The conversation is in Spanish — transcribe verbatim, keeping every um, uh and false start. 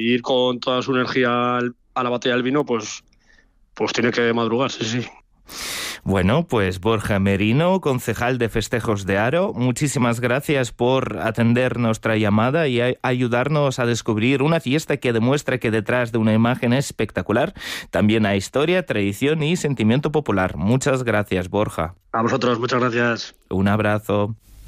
ir con toda su energía al- a la batalla del vino, pues, pues tiene que madrugar, sí, sí. Bueno, pues Borja Merino, concejal de Festejos de Haro, muchísimas gracias por atender nuestra llamada y a- ayudarnos a descubrir una fiesta que demuestra que detrás de una imagen espectacular también hay historia, tradición y sentimiento popular. Muchas gracias, Borja. A vosotros, muchas gracias. Un abrazo.